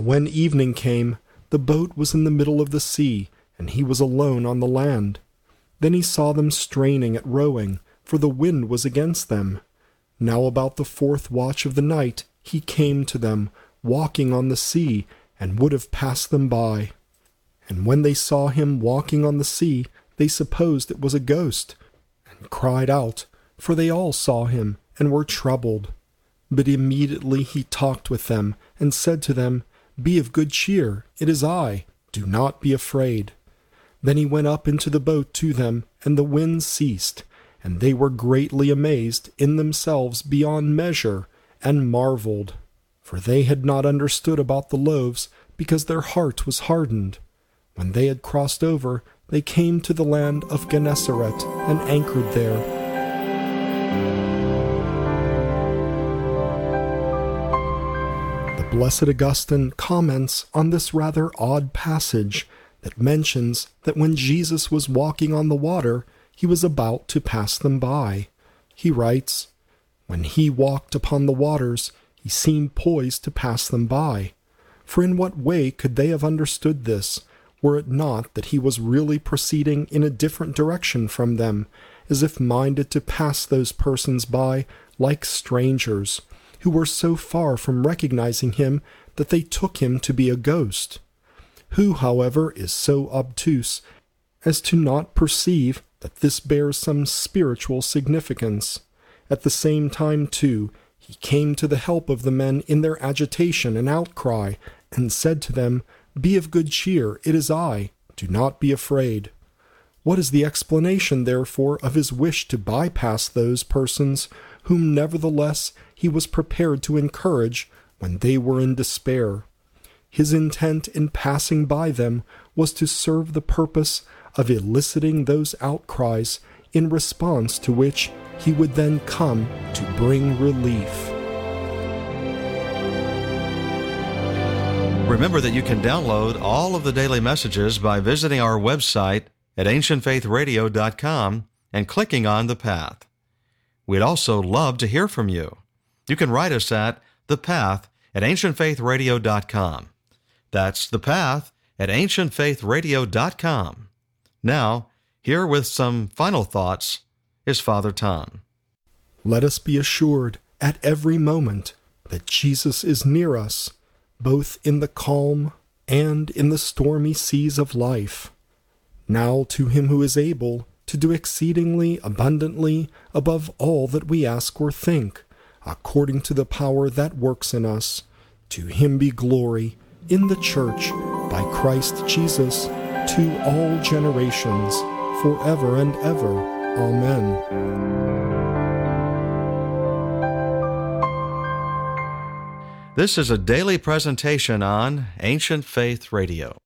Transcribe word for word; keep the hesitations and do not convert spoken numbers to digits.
when evening came, the boat was in the middle of the sea, and he was alone on the land. Then he saw them straining at rowing, for the wind was against them. Now about the fourth watch of the night he came to them, walking on the sea, and would have passed them by. And when they saw him walking on the sea, they supposed it was a ghost, and cried out, for they all saw him, and were troubled. But immediately he talked with them, and said to them, Be of good cheer, it is I, do not be afraid. Then he went up into the boat to them, and the wind ceased, and they were greatly amazed in themselves beyond measure, and marveled. For they had not understood about the loaves, because their heart was hardened. When they had crossed over, they came to the land of Gennesaret, and anchored there. The Blessed Augustine comments on this rather odd passage that mentions that when Jesus was walking on the water, he was about to pass them by. He writes, When he walked upon the waters, he seemed poised to pass them by. For in what way could they have understood this, were it not that he was really proceeding in a different direction from them, as if minded to pass those persons by like strangers, who were so far from recognizing him that they took him to be a ghost? Who, however, is so obtuse as to not perceive that this bears some spiritual significance? At the same time, too, he came to the help of the men in their agitation and outcry, and said to them, Be of good cheer, it is I, do not be afraid. What is the explanation, therefore, of his wish to bypass those persons whom nevertheless he was prepared to encourage when they were in despair? His intent in passing by them was to serve the purpose of eliciting those outcries, in response to which he would then come to bring relief. Remember that you can download all of the daily messages by visiting our website at ancient faith radio dot com and clicking on The Path. We'd also love to hear from you. You can write us at The Path at ancient faith radio dot com. That's The Path at ancient faith radio dot com. Now, here with some final thoughts is Father Tom. Let us be assured at every moment that Jesus is near us, both in the calm and in the stormy seas of life. Now to him who is able to do exceedingly abundantly above all that we ask or think, according to the power that works in us, to him be glory in the Church by Christ Jesus to all generations, forever and ever. Amen. This is a daily presentation on Ancient Faith Radio.